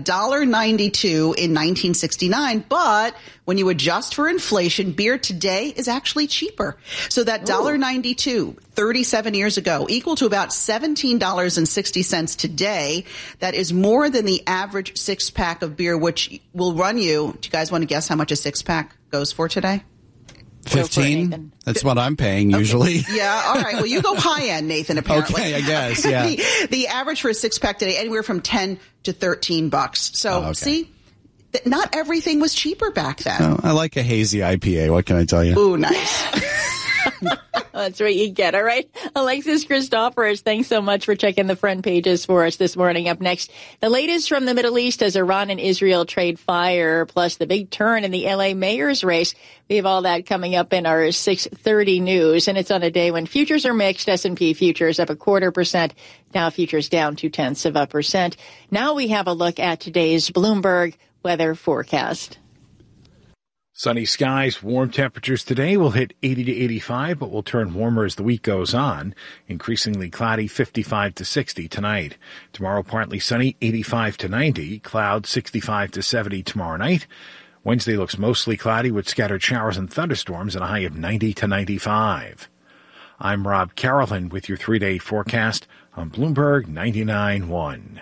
$1.92 in 1969, but when you adjust for inflation, beer today is actually cheaper. So that $1.92 37 years ago equal to about $17.60 today. That is more than the average six-pack of beer, which will run you. Do you guys want to guess how much a six-pack goes for today? 15? That's what I'm paying usually. Okay. Yeah, all right. Well, you go high end, Nathan, apparently. Okay, I guess, yeah. the average for a six-pack today, anywhere from $10 to $13. So, see, not everything was cheaper back then. Oh, I like a hazy IPA. What can I tell you? Ooh, nice. That's what you get. All right. Alexis Christoforous, thanks so much for checking the front pages for us this morning. Up next, the latest from the Middle East as Iran and Israel trade fire, plus the big turn in the L.A. mayor's race. We have all that coming up in our 6:30 news, and it's on a day when futures are mixed. S&P futures up 0.25%. Dow futures down 0.2%. Now we have a look at today's Bloomberg weather forecast. Sunny skies, warm temperatures today will hit 80 to 85, but will turn warmer as the week goes on. Increasingly cloudy, 55 to 60 tonight. Tomorrow, partly sunny, 85 to 90. Clouds, 65 to 70 tomorrow night. Wednesday looks mostly cloudy with scattered showers and thunderstorms and a high of 90 to 95. I'm Rob Carolan with your 3-day forecast on Bloomberg 99.1.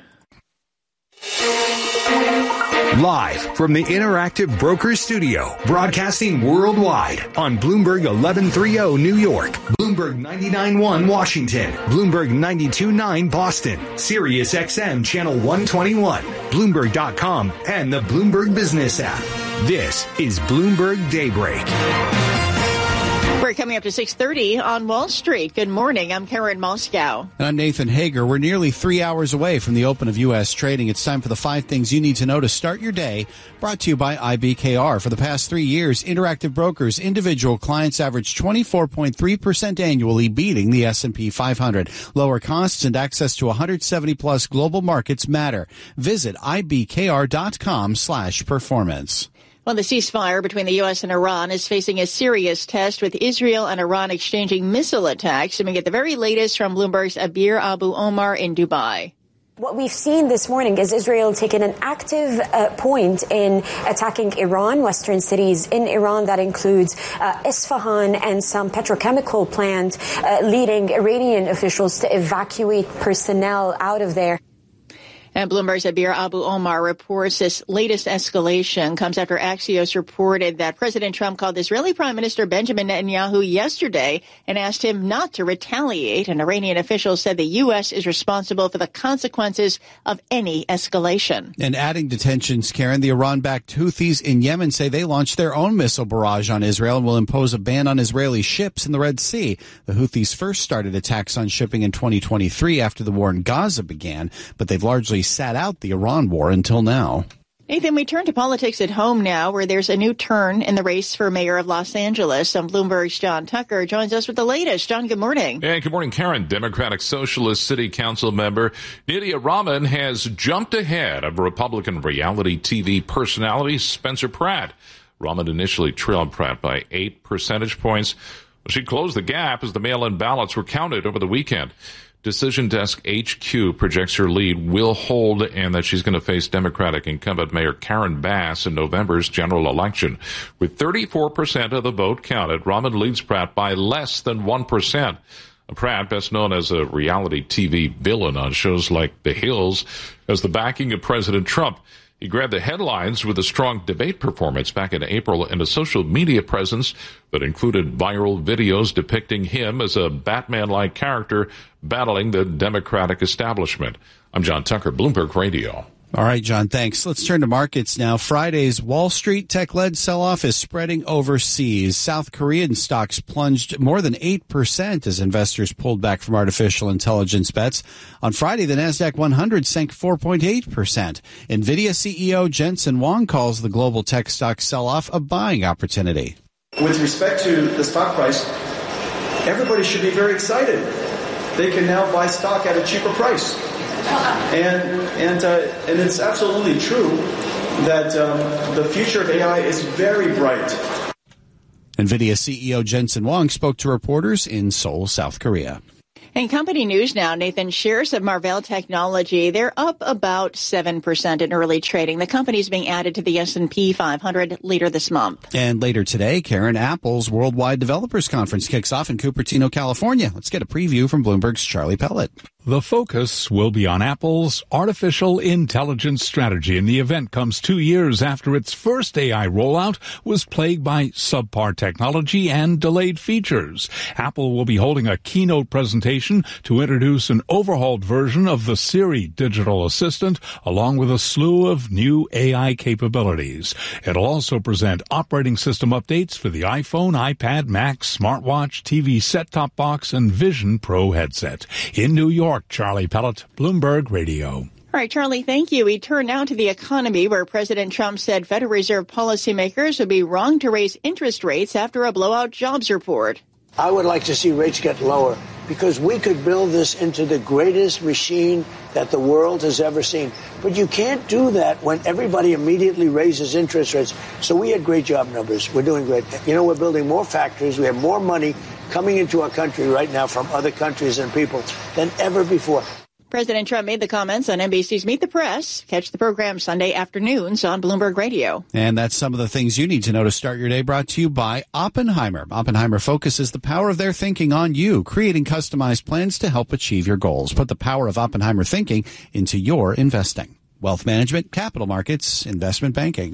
Live from the Interactive Brokers Studio, broadcasting worldwide on Bloomberg 1130 New York, Bloomberg 99.1 Washington, Bloomberg 92.9 Boston, Sirius XM Channel 121, Bloomberg.com, and the Bloomberg Business app. This is Bloomberg Daybreak. We're coming up to 6:30 on Wall Street. Good morning. I'm Karen Moscow. And I'm Nathan Hager. We're nearly 3 hours away from the open of U.S. trading. It's time for the 5 things you need to know to start your day. Brought to you by IBKR. For the past 3 years, Interactive Brokers individual clients averaged 24.3% annually, beating the S&P 500. Lower costs and access to 170-plus global markets matter. Visit ibkr.com/performance. Well, the ceasefire between the U.S. and Iran is facing a serious test, with Israel and Iran exchanging missile attacks. And we get the very latest from Bloomberg's Abir Abu Omar in Dubai. What we've seen this morning is Israel taking an active point in attacking Iran, Western cities in Iran. That includes Isfahan and some petrochemical plant, leading Iranian officials to evacuate personnel out of there. And Bloomberg's Abir Abu Omar reports this latest escalation comes after Axios reported that President Trump called Israeli Prime Minister Benjamin Netanyahu yesterday and asked him not to retaliate. An Iranian official said the U.S. is responsible for the consequences of any escalation. And adding to tensions, Karen, the Iran-backed Houthis in Yemen say they launched their own missile barrage on Israel and will impose a ban on Israeli ships in the Red Sea. The Houthis first started attacks on shipping in 2023 after the war in Gaza began, but they've largely sat out the Iran war until now. Nathan, we turn to politics at home now, where there's a new turn in the race for mayor of Los Angeles. And Bloomberg's John Tucker joins us with the latest. John, good morning. And good morning, Karen. Democratic Socialist City Council member Nydia Rahman has jumped ahead of Republican reality TV personality Spencer Pratt. Rahman initially trailed Pratt by 8 percentage points. She closed the gap as the mail-in ballots were counted over the weekend. Decision Desk HQ projects her lead will hold and that she's going to face Democratic incumbent Mayor Karen Bass in November's general election. With 34% of the vote counted, Rahman leads Pratt by less than 1%. Pratt, best known as a reality TV villain on shows like The Hills, has the backing of President Trump. He grabbed the headlines with a strong debate performance back in April and a social media presence that included viral videos depicting him as a Batman-like character battling the Democratic establishment. I'm John Tucker, Bloomberg Radio. All right, John, thanks. Let's turn to markets now. Friday's Wall Street tech-led sell-off is spreading overseas. South Korean stocks plunged more than 8% as investors pulled back from artificial intelligence bets. On Friday, the Nasdaq 100 sank 4.8%. NVIDIA CEO Jensen Huang calls the global tech stock sell-off a buying opportunity. With respect to the stock price, everybody should be very excited. They can now buy stock at a cheaper price. And it's absolutely true that the future of AI is very bright. NVIDIA CEO Jensen Huang spoke to reporters in Seoul, South Korea. In company news now, Nathan, shares of Marvell Technology, they're up about 7% in early trading. The company's being added to the S&P 500 later this month. And later today, Karen, Apple's Worldwide Developers Conference kicks off in Cupertino, California. Let's get a preview from Bloomberg's Charlie Pellet. The focus will be on Apple's artificial intelligence strategy, and the event comes 2 years after its first AI rollout was plagued by subpar technology and delayed features. Apple will be holding a keynote presentation to introduce an overhauled version of the Siri digital assistant, along with a slew of new AI capabilities. It'll also present operating system updates for the iPhone, iPad, Mac, smartwatch, TV set-top box, and Vision Pro headset. In New York, Charlie Pellet, Bloomberg Radio. All right, Charlie, thank you. We turn now to the economy, where President Trump said Federal Reserve policymakers would be wrong to raise interest rates after a blowout jobs report. I would like to see rates get lower because we could build this into the greatest machine that the world has ever seen. But you can't do that when everybody immediately raises interest rates. So we had great job numbers. We're doing great. You know, we're building more factories. We have more money coming into our country right now from other countries and people than ever before. President Trump made the comments on NBC's Meet the Press. Catch the program Sunday afternoons on Bloomberg Radio. And that's some of the things you need to know to start your day, brought to you by Oppenheimer. Oppenheimer focuses the power of their thinking on you, creating customized plans to help achieve your goals. Put the power of Oppenheimer thinking into your investing. Wealth management, capital markets, investment banking.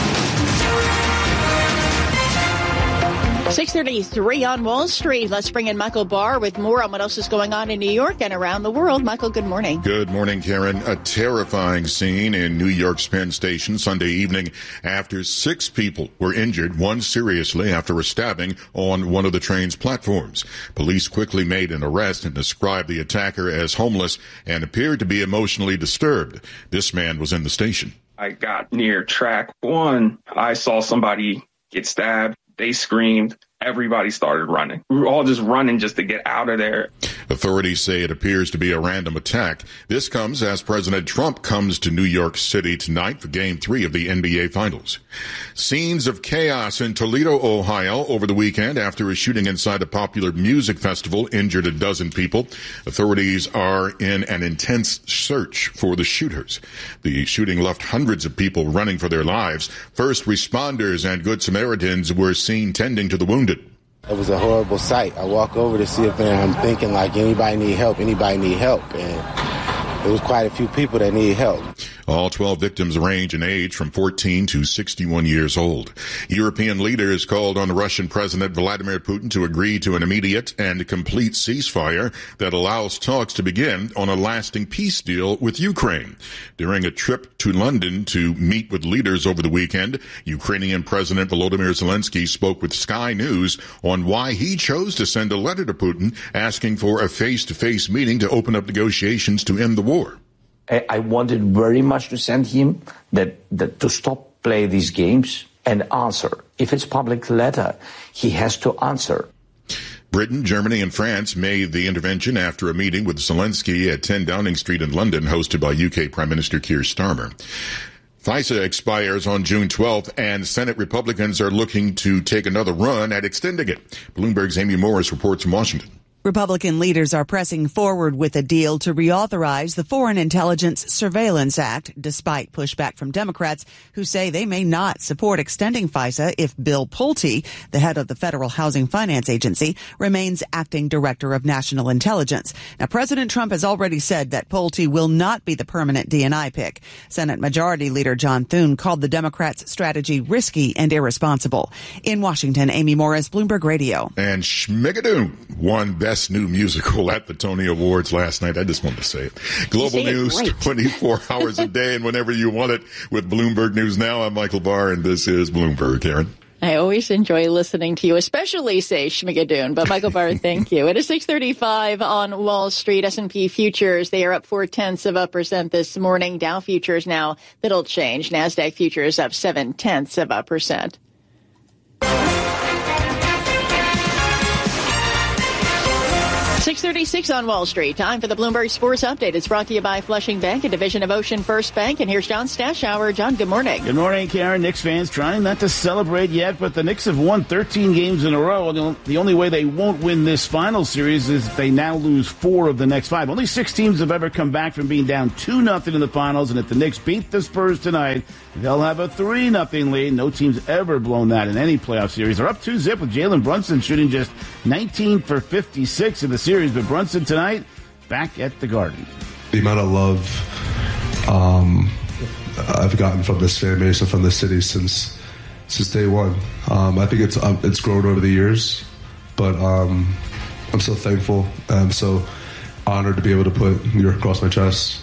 6:33 on Wall Street. Let's bring in Michael Barr with more on what else is going on in New York and around the world. Michael, good morning. Good morning, Karen. A terrifying scene in New York's Penn Station Sunday evening after 6 people were injured, one seriously after a stabbing on one of the train's platforms. Police quickly made an arrest and described the attacker as homeless and appeared to be emotionally disturbed. This man was in the station. I got near track 1. I saw somebody get stabbed. They screamed. Everybody started running. We were all just running just to get out of there. Authorities say it appears to be a random attack. This comes as President Trump comes to New York City tonight for Game 3 of the NBA Finals. Scenes of chaos in Toledo, Ohio over the weekend after a shooting inside a popular music festival injured a dozen people. Authorities are in an intense search for the shooters. The shooting left hundreds of people running for their lives. First responders and Good Samaritans were seen tending to the wounded. It was a horrible sight. I walk over to see if I'm thinking like anybody need help, and there was quite a few people that need help. All 12 victims range in age from 14 to 61 years old. European leaders called on Russian President Vladimir Putin to agree to an immediate and complete ceasefire that allows talks to begin on a lasting peace deal with Ukraine. During a trip to London to meet with leaders over the weekend, Ukrainian President Volodymyr Zelensky spoke with Sky News on why he chose to send a letter to Putin asking for a face-to-face meeting to open up negotiations to end the war. I wanted very much to send him that to stop play these games and answer. If it's public letter, he has to answer. Britain, Germany, and France made the intervention after a meeting with Zelensky at 10 Downing Street in London, hosted by UK Prime Minister Keir Starmer. FISA expires on June 12th, and Senate Republicans are looking to take another run at extending it. Bloomberg's Amy Morris reports from Washington. Republican leaders are pressing forward with a deal to reauthorize the Foreign Intelligence Surveillance Act, despite pushback from Democrats who say they may not support extending FISA if Bill Pulte, the head of the Federal Housing Finance Agency, remains acting director of national intelligence. Now, President Trump has already said that Pulte will not be the permanent DNI pick. Senate Majority Leader John Thune called the Democrats' strategy risky and irresponsible. In Washington, Amy Morris, Bloomberg Radio. And Schmigadoon won Best New Musical at the Tony Awards last night. I just wanted to say it. Global news 24 hours a day and whenever you want it with Bloomberg News Now. I'm Michael Barr, and this is Bloomberg. Karen. I always enjoy listening to you, especially say Schmigadoon. But Michael Barr, thank you. It is 6:35 on Wall Street. S&P futures, they are up 0.4% this morning. Dow futures now, that'll change. NASDAQ futures up 0.7%. 6 6:36 on Wall Street. Time for the Bloomberg Sports Update. It's brought to you by Flushing Bank, a division of Ocean First Bank. And here's John Stashower. John, good morning. Good morning, Karen. Knicks fans trying not to celebrate yet, but the Knicks have won 13 games in a row. The only way they won't win this final series is if they now lose 4 of the next 5. Only 6 teams have ever come back from being down 2-0 in the finals, and if the Knicks beat the Spurs tonight, they'll have a 3-0 lead. No team's ever blown that in any playoff series. They're up 2-0 with Jalen Brunson shooting just 19 for 56 in the series, but Brunson tonight back at the Garden. The amount of love I've gotten from this fan base and from this city since day one. I think it's grown over the years, but I'm so thankful. I'm so honored to be able to put New York across my chest.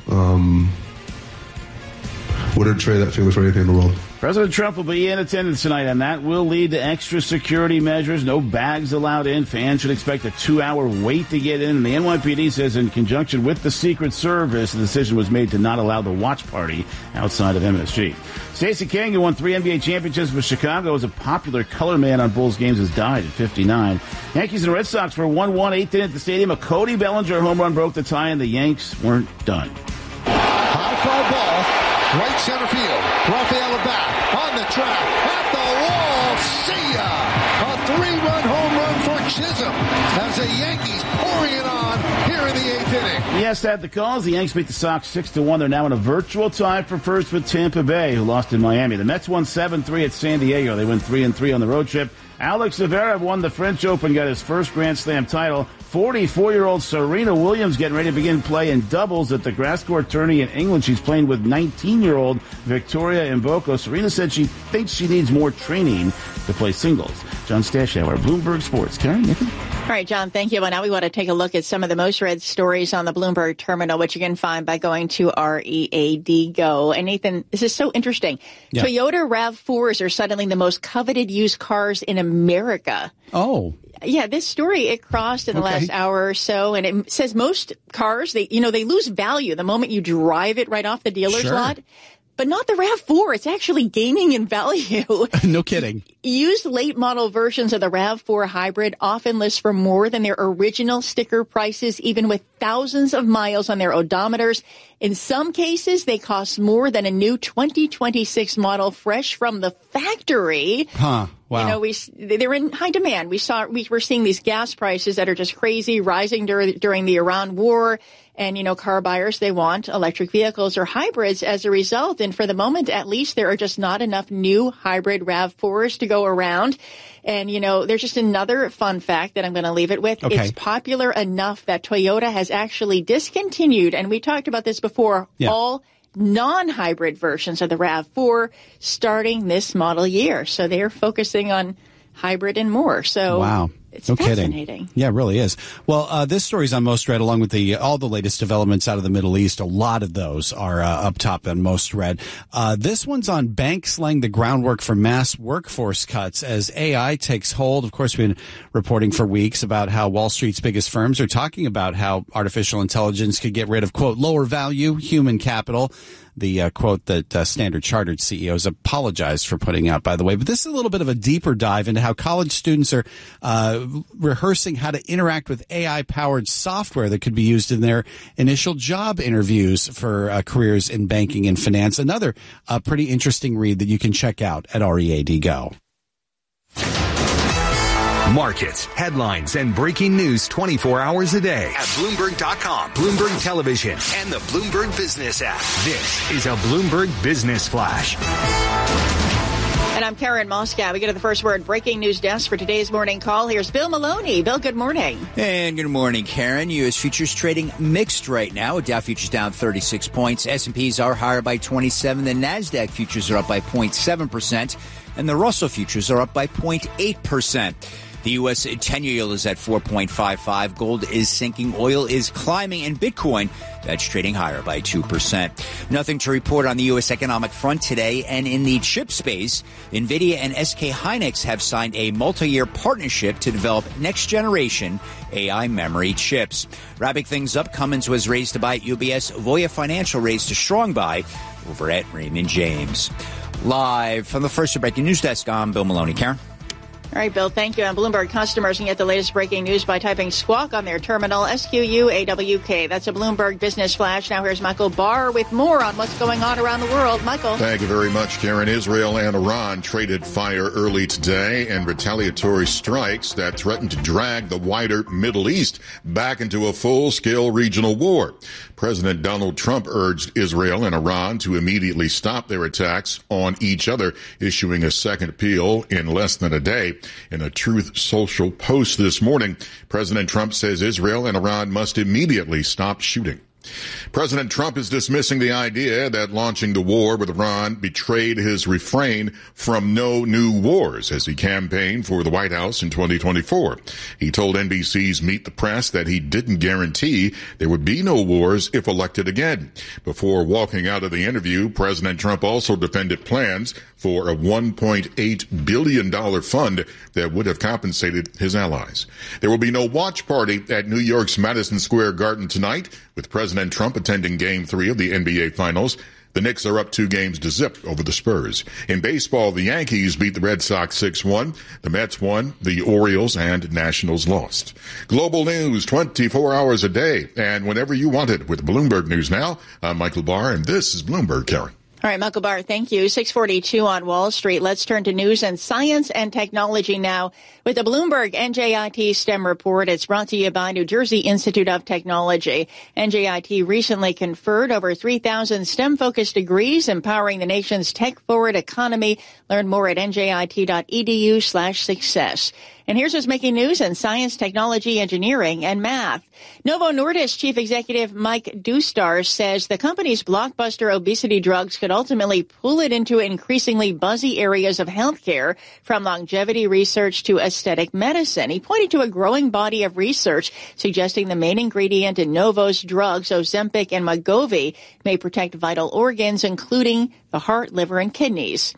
Wouldn't trade that feeling for anything in the world. President Trump will be in attendance tonight, and that will lead to extra security measures. No bags allowed in. Fans should expect a 2-hour wait to get in. And the NYPD says in conjunction with the Secret Service, the decision was made to not allow the watch party outside of MSG. Stacey King, who won 3 NBA championships with Chicago, was a popular color man on Bulls games, has died at 59. Yankees and Red Sox were 1-1, 8th inning at the stadium. A Cody Bellinger home run broke the tie, and the Yanks weren't done. High fly ball, right center field. Rafael back on the track, at the wall. See ya! A 3-run home run for Chisholm as the Yankees pouring it on here in the 8th inning. Yes, that the calls. The Yanks beat the Sox 6-1. They're now in a virtual tie for first with Tampa Bay, who lost in Miami. The Mets won 7-3 at San Diego. They went 3-3 on the road trip. Alex Zverev won the French Open, got his first Grand Slam title. 44-year-old Serena Williams getting ready to begin play in doubles at the grass court tourney in England. She's playing with 19-year-old Victoria Mboko. Serena said she thinks she needs more training to play singles. John Stashower, Bloomberg Sports. Karen, Nikki? All right, John, thank you. And now we want to take a look at some of the most read stories on the Bloomberg terminal, which you can find by going to READ Go. And Nathan, this is so interesting. Yeah. Toyota RAV4s are suddenly the most coveted used cars in America. Oh. Yeah, this story, it crossed in the last hour or so, and it says most cars, they lose value the moment you drive it right off the dealer's lot. But not the RAV4. It's actually gaining in value. No kidding. Used late model versions of the RAV4 hybrid often list for more than their original sticker prices, even with thousands of miles on their odometers. In some cases, they cost more than a new 2026 model fresh from the factory. Huh. Wow. They're in high demand. We're seeing these gas prices that are just crazy, rising during the Iran war. And, car buyers, they want electric vehicles or hybrids as a result. And for the moment, at least, there are just not enough new hybrid RAV4s to go around. And, there's just another fun fact that I'm going to leave it with. Okay. It's popular enough that Toyota has actually discontinued, and we talked about this before, all non-hybrid versions of the RAV4 starting this model year. So they are focusing on hybrid and more. So wow. It's fascinating. Kidding. Yeah, it really is. Well, this story's on Most Read, along with all the latest developments out of the Middle East. A lot of those are up top on Most Read. This one's on banks laying the groundwork for mass workforce cuts as AI takes hold. Of course, we've been reporting for weeks about how Wall Street's biggest firms are talking about how artificial intelligence could get rid of, quote, lower value human capital. The quote that Standard Chartered CEOs apologized for putting out, by the way. But this is a little bit of a deeper dive into how college students are rehearsing how to interact with AI-powered software that could be used in their initial job interviews for careers in banking and finance. Another pretty interesting read that you can check out at READ Go. Markets, headlines, and breaking news 24 hours a day at Bloomberg.com, Bloomberg Television, and the Bloomberg Business app. This is a Bloomberg Business Flash. And I'm Karen Moscow. We go to the first word breaking news desk for today's morning call. Here's Bill Maloney. Bill, good morning. And good morning, Karen. U.S. futures trading mixed right now. Dow futures down 36 points. S&Ps are higher by 27. The NASDAQ futures are up by 0.7%. And the Russell futures are up by 0.8%. The U.S. 10-year yield is at 4.55. Gold is sinking. Oil is climbing. And Bitcoin, that's trading higher by 2%. Nothing to report on the U.S. economic front today. And in the chip space, NVIDIA and SK Hynix have signed a multi-year partnership to develop next-generation AI memory chips. Wrapping things up, Cummins was raised to buy UBS. Voya Financial raised to strong buy over at Raymond James. Live from the first breaking news desk, I'm Bill Maloney. Karen? All right, Bill, thank you. And Bloomberg customers can get the latest breaking news by typing Squawk on their terminal, SQUAWK. That's a Bloomberg Business Flash. Now here's Michael Barr with more on what's going on around the world. Michael. Thank you very much, Karen. Israel and Iran traded fire early today in retaliatory strikes that threaten to drag the wider Middle East back into a full-scale regional war. President Donald Trump urged Israel and Iran to immediately stop their attacks on each other, issuing a second appeal in less than a day. In a Truth Social post this morning, President Trump says Israel and Iran must immediately stop shooting. President Trump is dismissing the idea that launching the war with Iran betrayed his refrain from no new wars as he campaigned for the White House in 2024. He told NBC's Meet the Press that he didn't guarantee there would be no wars if elected again. Before walking out of the interview, President Trump also defended plans for a $1.8 billion fund that would have compensated his allies. There will be no watch party at New York's Madison Square Garden tonight, with President Trump attending Game 3 of the NBA Finals. The Knicks are up 2-0 over the Spurs. In baseball, the Yankees beat the Red Sox 6-1. The Mets won. The Orioles and Nationals lost. Global news 24 hours a day and whenever you want it with Bloomberg News Now. I'm Michael Barr, and this is Bloomberg, Karen. All right, Michael Barr, thank you. 6:42 on Wall Street. Let's turn to news and science and technology now with the Bloomberg NJIT STEM report. It's brought to you by New Jersey Institute of Technology. NJIT recently conferred over 3,000 STEM-focused degrees, empowering the nation's tech-forward economy. Learn more at njit.edu/success. And here's what's making news in science, technology, engineering, and math. Novo Nordisk Chief Executive Mike Doustar says the company's blockbuster obesity drugs could ultimately pull it into increasingly buzzy areas of healthcare, from longevity research to aesthetic medicine. He pointed to a growing body of research suggesting the main ingredient in Novo's drugs, Ozempic and Wegovy, may protect vital organs, including the heart, liver, and kidneys.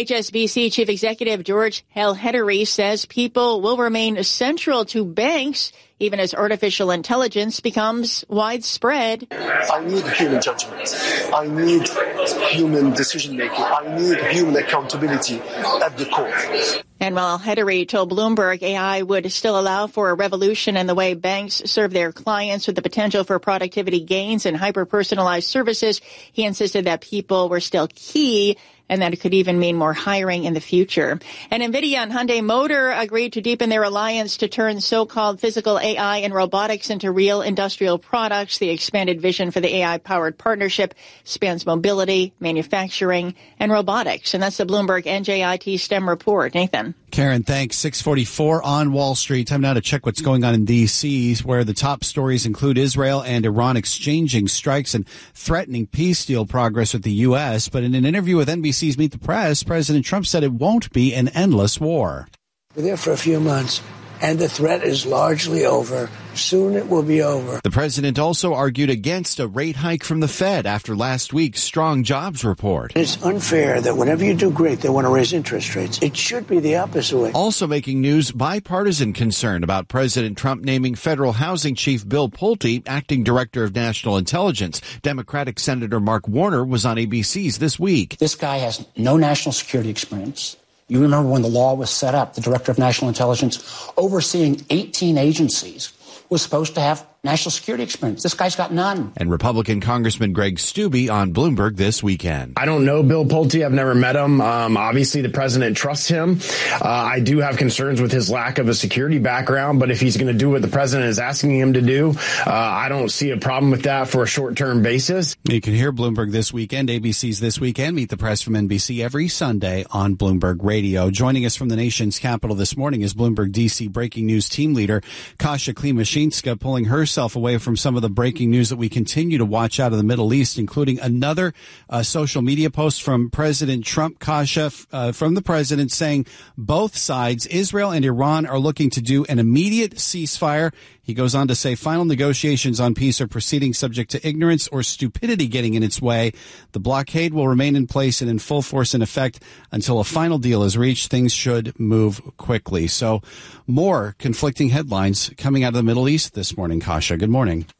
HSBC Chief Executive George El-Hedary says people will remain central to banks even as artificial intelligence becomes widespread. I need human judgment. I need human decision-making. I need human accountability at the core. And while El-Hedary told Bloomberg AI would still allow for a revolution in the way banks serve their clients with the potential for productivity gains and hyper-personalized services, he insisted that people were still key and that it could even mean more hiring in the future. And NVIDIA and Hyundai Motor agreed to deepen their alliance to turn so-called physical AI and robotics into real industrial products. The expanded vision for the AI-powered partnership spans mobility, manufacturing, and robotics. And that's the Bloomberg NJIT STEM report. Nathan. Karen, thanks. 6:44 on Wall Street. Time now to check what's going on in D.C., where the top stories include Israel and Iran exchanging strikes and threatening peace deal progress with the U.S. But in an interview with NBC's Meet the Press, President Trump said it won't be an endless war. We're there for a few months, and the threat is largely over. Soon it will be over. The president also argued against a rate hike from the Fed after last week's strong jobs report. It's unfair that whenever you do great, they want to raise interest rates. It should be the opposite way. Also making news, bipartisan concern about President Trump naming federal housing chief Bill Pulte acting director of national intelligence. Democratic Senator Mark Warner was on ABC's This Week. This guy has no national security experience. You remember when the law was set up, the director of national intelligence overseeing 18 agencies was supposed to have national security experience. This guy's got none. And Republican Congressman Greg Steube on Bloomberg This Weekend. I don't know Bill Pulte. I've never met him. Obviously, the president trusts him. I do have concerns with his lack of a security background, but if he's going to do what the president is asking him to do, I don't see a problem with that for a short-term basis. You can hear Bloomberg This Weekend, ABC's This Weekend, Meet the Press from NBC every Sunday on Bloomberg Radio. Joining us from the nation's capital this morning is Bloomberg DC breaking news team leader Kasia Klimashinska, pulling herself away from some of the breaking news that we continue to watch out of the Middle East, including another social media post from President Trump, Kasia, from the president saying both sides, Israel and Iran, are looking to do an immediate ceasefire. He goes on to say final negotiations on peace are proceeding subject to ignorance or stupidity getting in its way. The blockade will remain in place and in full force in effect until a final deal is reached. Things should move quickly. So more conflicting headlines coming out of the Middle East this morning. Kasia, good morning.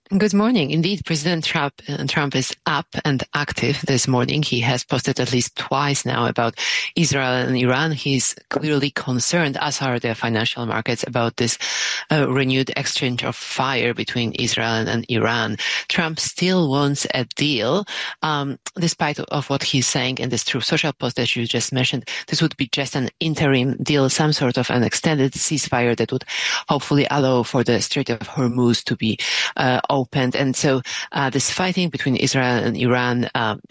Good morning. Indeed, President Trump is up and active this morning. He has posted at least twice now about Israel and Iran. He's clearly concerned, as are the financial markets, about this renewed exchange of fire between Israel and Iran. Trump still wants a deal, despite of what he's saying in this Truth Social post that you just mentioned. This would be just an interim deal, some sort of an extended ceasefire that would hopefully allow for the Strait of Hormuz to be opened. And so this fighting between Israel and Iran,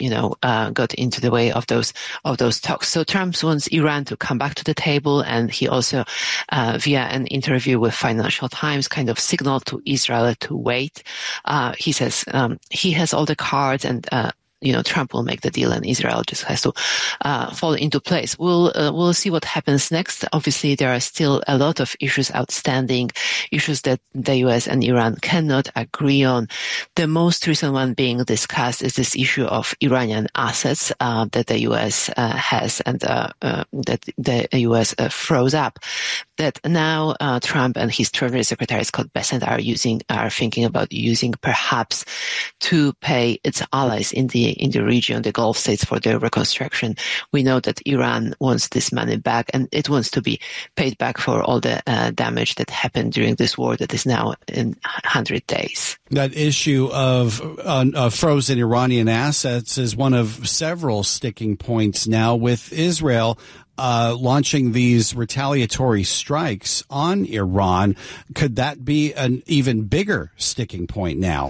got into the way of those talks. So Trump wants Iran to come back to the table, and he also, via an interview with Financial Times, kind of signaled to Israel to wait. He says he has all the cards, and Trump will make the deal, and Israel just has to fall into place. We'll see what happens next. Obviously, there are still a lot of issues outstanding, issues that the U.S. and Iran cannot agree on. The most recent one being discussed is this issue of Iranian assets that the U.S. has, and that the U.S. froze up. That now Trump and his Treasury Secretary Scott Bessent are thinking about using, perhaps, to pay its allies in the region, the Gulf states, for their reconstruction. We know that Iran wants this money back, and it wants to be paid back for all the damage that happened during this war that is now in 100 days. That issue of frozen Iranian assets is one of several sticking points now, with Israel launching these retaliatory strikes on Iran. Could that be an even bigger sticking point now?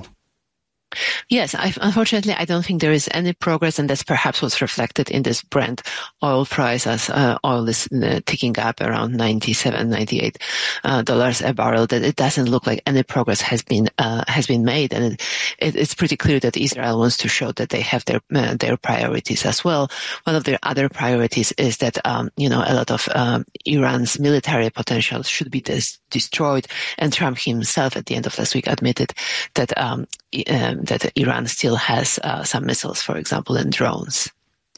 Yes, unfortunately, I don't think there is any progress, and that's perhaps what's reflected in this Brent oil price, as oil is ticking up around $97, $98 a barrel. That it doesn't look like any progress has been made, and it's pretty clear that Israel wants to show that they have their priorities as well. One of their other priorities is that a lot of Iran's military potential should be destroyed, and Trump himself at the end of last week admitted that Iran still has some missiles, for example, and drones.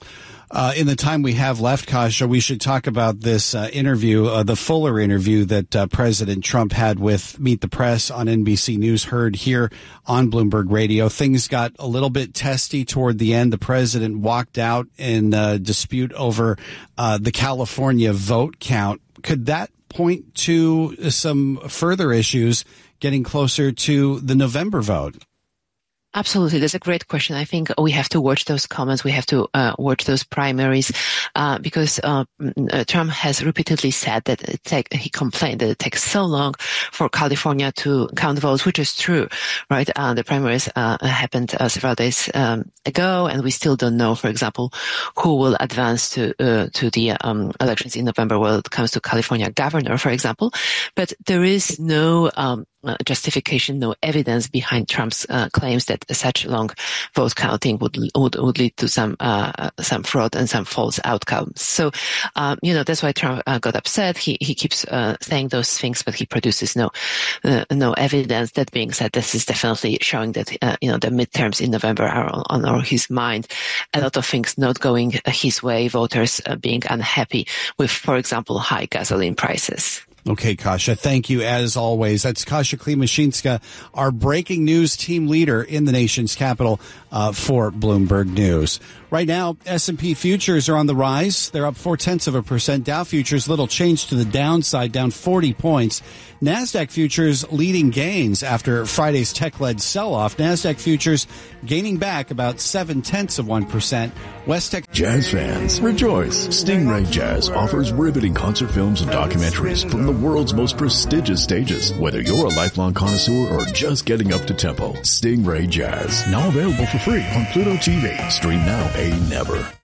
In the time we have left, Kasia, we should talk about this interview, the Fuller interview that President Trump had with Meet the Press on NBC News, heard here on Bloomberg Radio. Things got a little bit testy toward the end. The president walked out in a dispute over the California vote count. Could that point to some further issues getting closer to the November vote? Absolutely. That's a great question. I think we have to watch those comments. We have to watch those primaries because Trump has repeatedly said that he complained that it takes so long for California to count votes, which is true, right? The primaries happened several days ago, and we still don't know, for example, who will advance to the elections in November when it comes to California governor, for example. But there is no justification, no evidence behind Trump's claims that such long vote counting would lead to some fraud and some false outcomes. So, that's why Trump got upset. He keeps saying those things, but he produces no evidence. That being said, this is definitely showing that the midterms in November are on his mind. A lot of things not going his way, voters being unhappy with, for example, high gasoline prices. Okay, Kasia, thank you as always. That's Kasia Klimashinska, our breaking news team leader in the nation's capital for Bloomberg News. Right now, S&P futures are on the rise. They're up 0.4%. Dow futures, little change to the downside, down 40 points. NASDAQ futures leading gains after Friday's tech-led sell-off. NASDAQ futures gaining back about 0.7%. West Tech Jazz fans, rejoice! Stingray Jazz offers riveting concert films and documentaries from the world's most prestigious stages. Whether you're a lifelong connoisseur or just getting up to tempo, Stingray Jazz, now available for free on Pluto TV. Stream now, pay never.